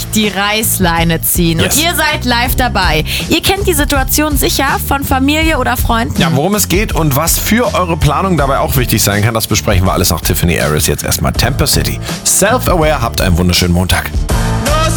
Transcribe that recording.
die Reißleine ziehen. Yes. Und ihr seid live dabei. Ihr kennt die Situation sicher von Familie oder Freunden. Ja, worum es geht und was für eure Planung dabei auch wichtig sein kann, das besprechen wir alles nach Tiffany Harris. Jetzt erstmal Tampa City. Self-aware, habt einen wunderschönen Montag.